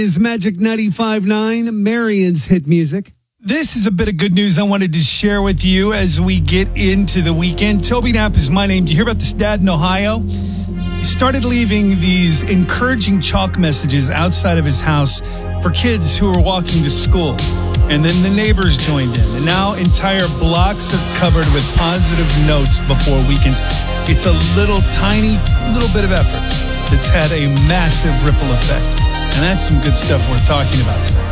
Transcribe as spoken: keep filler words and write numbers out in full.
Is Magic ninety-five point nine, Marion's hit music. This is a bit of good news I wanted to share with you as we get into the weekend. Toby Knapp is my name. Do you hear about this dad in Ohio? He started leaving these encouraging chalk messages outside of his house for kids who were walking to school. And then the neighbors joined in. And now entire blocks are covered with positive notes before weekends. It's a little tiny, little bit of effort that's had a massive ripple effect. And that's some good stuff we're talking about tonight.